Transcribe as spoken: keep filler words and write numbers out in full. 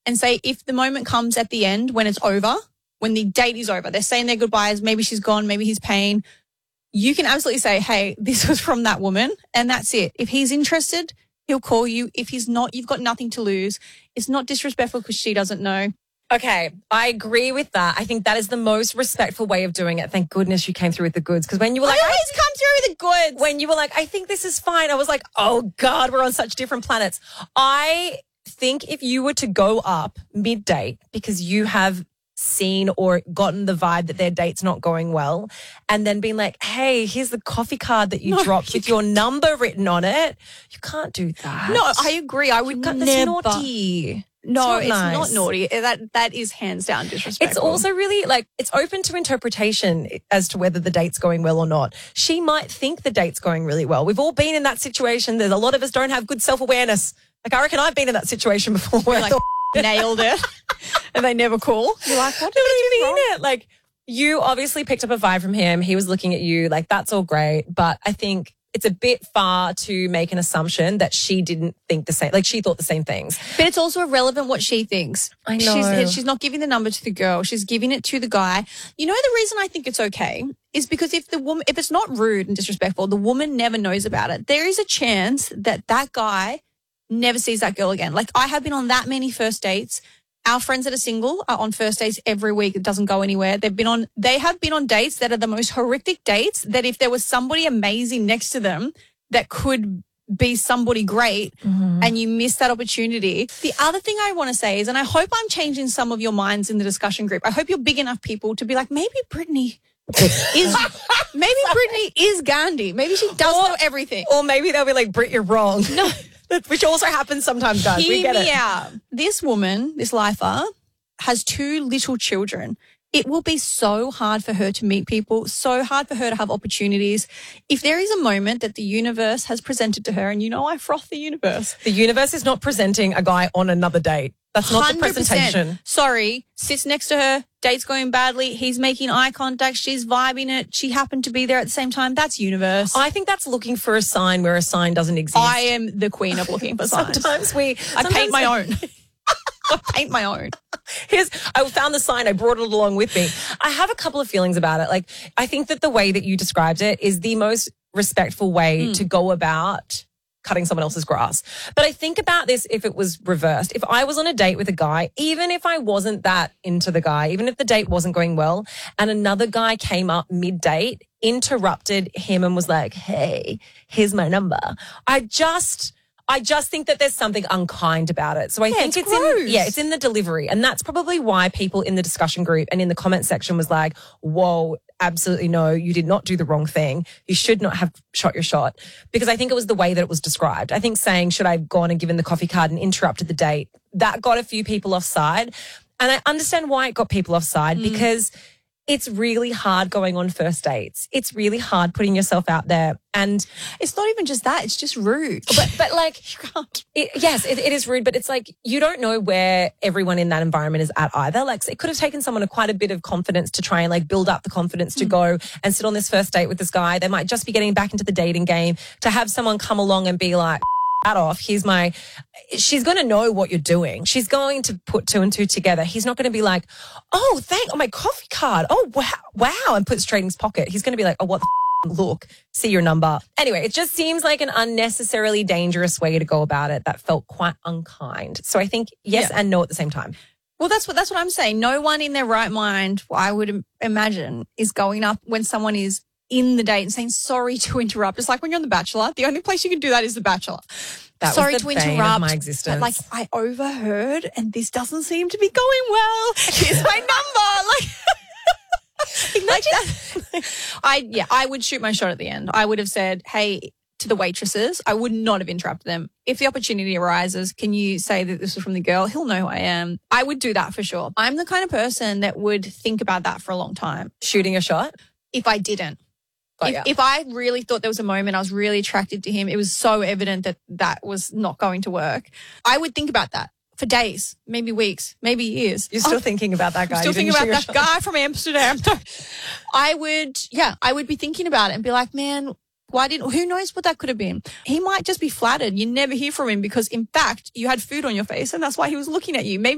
and say if the moment comes at the end when it's over, when the date is over, they're saying their goodbyes, maybe she's gone, maybe he's paying, you can absolutely say, hey, this was from that woman, and that's it. If he's interested, he'll call you. If he's not, you've got nothing to lose. It's not disrespectful because she doesn't know. Okay, I agree with that. I think that is the most respectful way of doing it. Thank goodness you came through with the goods, because when you were like, I always come through with the goods. When you were like, I think this is fine, I was like, oh God, we're on such different planets. I think if you were to go up mid-date because you have seen or gotten the vibe that their date's not going well, and then being like, hey, here's the coffee card that you No, dropped you with your number written on it, you can't do that. No, I agree. I would God, that's never. naughty. No, It's it's not not, nice. naughty. That that is hands down disrespectful. It's also really like, it's open to interpretation as to whether the date's going well or not. She might think the date's going really well. We've all been in that situation. There's a lot of us don't have good self-awareness. Like, I reckon I've been in that situation before where I like thought, nailed it, and they never call. You're like, what do did I do you wrong? mean it? Like, you obviously picked up a vibe from him. He was looking at you like, that's all great. But I think it's a bit far to make an assumption that she didn't think the same, like she thought the same things. But it's also irrelevant what she thinks. I know. She's, she's not giving the number to the girl. She's giving it to the guy. You know, the reason I think it's okay is because if the woman, if it's not rude and disrespectful, the woman never knows about it. There is a chance that that guy never sees that girl again. Like, I have been on that many first dates. Our friends that are single are on first dates every week. It doesn't go anywhere. They've been on, they have been on dates that are the most horrific dates, that if there was somebody amazing next to them that could be somebody great, mm-hmm. and you miss that opportunity. The other thing I want to say is, and I hope I'm changing some of your minds in the discussion group, I hope you're big enough people to be like, maybe Brittany is, maybe Brittany is Gandhi. Maybe she does or, know everything. Or maybe they'll be like, Britt, you're wrong. No. Which also happens sometimes, guys. Hear we get me it. out. This woman, this lifer, has two little children. It will be so hard for her to meet people, so hard for her to have opportunities. If there is a moment that the universe has presented to her, and you know I froth the universe. The universe is not presenting a guy on another date. That's not the presentation. Sorry, sits next to her, date's going badly, he's making eye contact, she's vibing it, she happened to be there at the same time. That's universe. I think that's looking for a sign where a sign doesn't exist. I am the queen of looking for signs. Sometimes we... I sometimes paint my own. I paint my own. Here's, I found the sign. I brought it along with me. I have a couple of feelings about it. Like, I think that the way that you described it is the most respectful way mm. to go about cutting someone else's grass. But I think about this if it was reversed. If I was on a date with a guy, even if I wasn't that into the guy, even if the date wasn't going well, and another guy came up mid-date, interrupted him and was like, hey, here's my number. I just... I just think that there's something unkind about it. So I yeah, think it's, it's gross. in, yeah, it's in the delivery. And that's probably why people in the discussion group and in the comment section was like, whoa, absolutely no, you did not do the wrong thing. You should not have shot your shot. Because I think it was the way that it was described. I think saying, should I have gone and given the coffee card and interrupted the date, that got a few people offside. And I understand why it got people offside mm. because it's really hard going on first dates. It's really hard putting yourself out there. And it's not even just that. It's just rude. But, but like, you can't. It, yes, it, it is rude, but it's like, you don't know where everyone in that environment is at either. Like, it could have taken someone a quite a bit of confidence to try and like build up the confidence to mm. go and sit on this first date with this guy. They might just be getting back into the dating game. To have someone come along and be like, that off. Here's my, she's going to know what you're doing. She's going to put two and two together. He's not going to be like, oh, thank, oh, my coffee card. Oh, wow, wow, and put it straight in his pocket. He's going to be like, oh, what the f-? Look, see your number. Anyway, it just seems like an unnecessarily dangerous way to go about it that felt quite unkind. So I think yes yeah. and no at the same time. Well, that's what that's what I'm saying. No one in their right mind, I would imagine, is going up when someone is in the date and saying, sorry to interrupt. It's like when you're on The Bachelor. The only place you can do that is The Bachelor. That sorry was the to bane interrupt. Of my existence. But like, I overheard and this doesn't seem to be going well. Here's my number. Like, like that. I, yeah, I would shoot my shot at the end. I would have said, hey, to the waitresses, I would not have interrupted them. If the opportunity arises, can you say that this was from the girl? He'll know who I am. I would do that for sure. I'm the kind of person that would think about that for a long time. Shooting a shot? If I didn't. Got If, ya. if I really thought there was a moment I was really attracted to him, it was so evident that that was not going to work, I would think about that for days, maybe weeks, maybe years. You're still oh, thinking about that guy. I'm still you thinking about that guy from Amsterdam. I would, yeah, I would be thinking about it and be like, man, why didn't, who knows what that could have been? He might just be flattered. You never hear from him because, in fact, you had food on your face and that's why he was looking at you. Maybe